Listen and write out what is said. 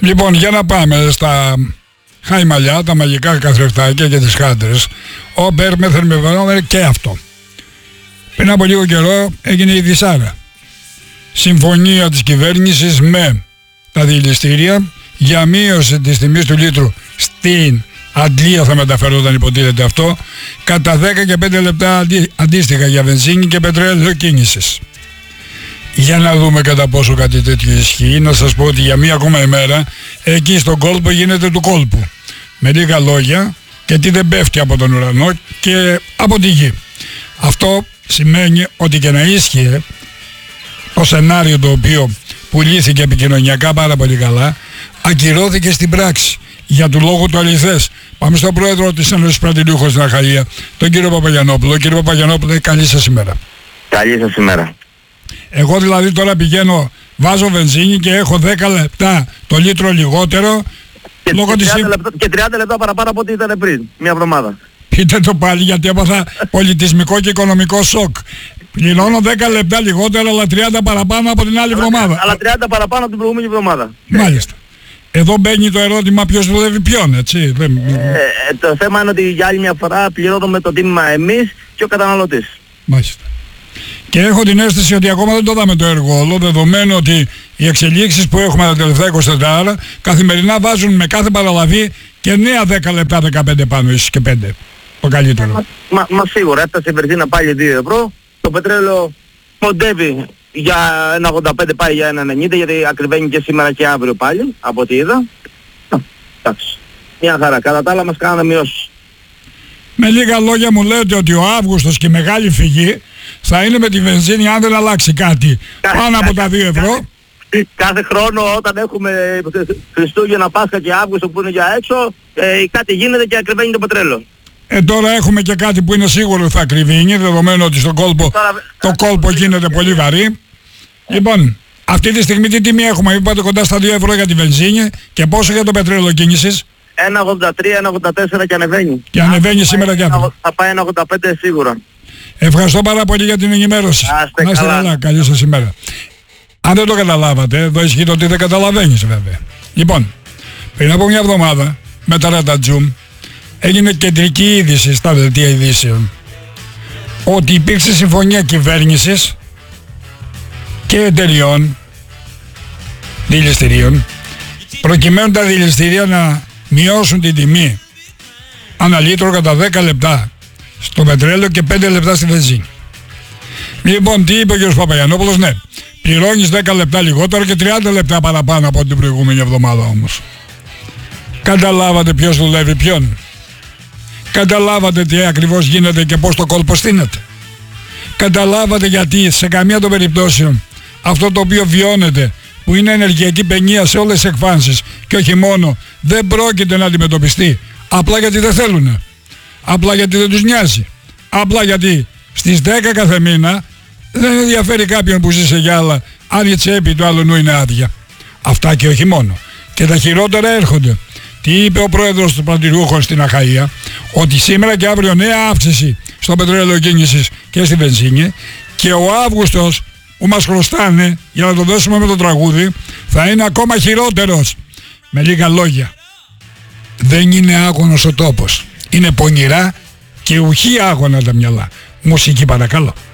Λοιπόν, για να πάμε στα χαϊμαλιά, τα μαγικά καθρεφτάκια και τις χάντρες. Ο Περμεθερμιβανόμερ και αυτό. Πριν από λίγο καιρό έγινε η Δυσάρα. Συμφωνία της κυβέρνησης με τα διελιστήρια για μείωση της τιμής του λίτρου στην Αντλία, θα μεταφερόταν υποτίθεται αυτό, κατά 10 και 5 λεπτά αντίστοιχα για βενζίνη και πετρέλαιο κίνησης. Για να δούμε κατά πόσο κάτι τέτοιο ισχύει. Να σας πω ότι για μία ακόμα ημέρα εκεί στον κόλπο γίνεται του κόλπου. Με λίγα λόγια, και τι δεν πέφτει από τον ουρανό και από τη γη. Αυτό σημαίνει ότι και να ίσχυε το σενάριο το οποίο πουλήθηκε επικοινωνιακά πάρα πολύ καλά, ακυρώθηκε στην πράξη για του λόγου του αληθές. Πάμε στον πρόεδρο της Ένωσης Πρατηλιούχων στην Αχαΐα, τον κύριο Παπαγιαννόπουλο. Κύριε Παπαγιαννόπουλο, καλή σας ημέρα. Καλή σας ημέρα. Εγώ δηλαδή τώρα πηγαίνω, βάζω βενζίνη και έχω 10 λεπτά το λίτρο λιγότερο και 30 λεπτά παραπάνω από ό,τι ήταν πριν, μια εβδομάδα. Πείτε το πάλι, γιατί έπαθα πολιτισμικό και οικονομικό σοκ. Πληρώνω 10 λεπτά λιγότερο, αλλά 30 παραπάνω από την άλλη εβδομάδα. Αλλά 30 παραπάνω από την προηγούμενη εβδομάδα. Μάλιστα. Εδώ μπαίνει το ερώτημα ποιος δουλεύει ποιον, έτσι. Το θέμα είναι ότι για άλλη μια φορά πληρώνουμε το τίμημα εμείς και ο καταναλωτής. Μάλιστα. Και έχω την αίσθηση ότι ακόμα δεν το δάμε το έργο όλο, δεδομένου ότι οι εξελίξεις που έχουμε τα τελευταία 24 ώρα καθημερινά βάζουν με κάθε παραλαβή και νέα 10 λεπτά, 15 πάνω, ίσως και 5. Το καλύτερο. Μα σίγουρα έφτασε η βενζίνα πάλι 2 ευρώ, το πετρέλαιο μοντεύει για 1,85 πάει για 1,90, γιατί ακριβένει και σήμερα και αύριο πάλι, από ό,τι είδα. Εντάξει, μια χαρά. Κατά τα άλλα μας κάνανε μειώσεις. Με λίγα λόγια μου λέτε ότι ο Αύγουστος και η μεγάλη φυγή θα είναι με τη βενζίνη, αν δεν αλλάξει κάτι, πάνω από τα 2 ευρώ. Κάθε χρόνο όταν έχουμε Χριστούγεννα, Πάσχα και Αύγουστο που είναι για έξω, κάτι γίνεται και ακριβένει το πετρέλαιο. Τώρα έχουμε και κάτι που είναι σίγουρο θα ακριβήνει, δεδομένου ότι στον κόλπο το κόλπο γίνεται πολύ βαρύ. Λοιπόν, αυτή τη στιγμή τι τιμή έχουμε? Είπατε κοντά στα 2 ευρώ για τη βενζίνη, και πόσο για το πετρέλαιο κίνησης? 1,83, 1,84 και ανεβαίνει. Και ανεβαίνει σήμερα και αύριο. Θα πάει 1,85 σίγουρα. Ευχαριστώ πάρα πολύ για την ενημέρωση. Να είστε καλά. Καλή σας ημέρα. Αν δεν το καταλάβατε, εδώ ισχύει το ότι δεν καταλαβαίνεις βέβαια. Λοιπόν, πριν από μια εβδομάδα με τα Ραντατζούμ έγινε κεντρική είδηση στα δελτία ειδήσεων ότι υπήρξε συμφωνία κυβέρνησης και εταιριών διελιστηρίων προκειμένου τα διελιστηρία να μειώσουν την τιμή ανά λίτρο κατά 10 λεπτά στο πετρέλαιο και 5 λεπτά στη βενζίνη. Λοιπόν, τι είπε ο κ. Παπαγιαννόπουλος? Ναι, πληρώνεις 10 λεπτά λιγότερο και 30 λεπτά παραπάνω από την προηγούμενη εβδομάδα όμως. Καταλάβατε ποιος δουλεύει ποιον? Καταλάβατε τι ακριβώς γίνεται και πώς το κόλπο στείνεται? Καταλάβατε γιατί σε καμία των περιπτώσεων αυτό το οποίο βιώνεται, που είναι ενεργειακή παινία σε όλες τις εκφάνσεις και όχι μόνο, δεν πρόκειται να αντιμετωπιστεί? Απλά γιατί δεν θέλουν, απλά γιατί δεν τους νοιάζει, απλά γιατί στις 10 κάθε μήνα δεν ενδιαφέρει κάποιον που ζει σε γυάλα αν η τσέπη του άλλου είναι άδεια. Αυτά και όχι μόνο. Και τα χειρότερα έρχονται. Τι είπε ο πρόεδρος των Πρατηλιούχων στην Αχαΐα? Ότι σήμερα και αύριο νέα αύξηση στο πετρέλαιο κίνησης και στη βενζίνη, και ο Αύγουστος που μας χρωστάνε, για να το δώσουμε με το τραγούδι, θα είναι ακόμα χειρότερος. Με λίγα λόγια, δεν είναι άγωνος ο τόπος. Είναι πονηρά και ουχή άγωνα τα μυαλά. Μουσική παρακαλώ.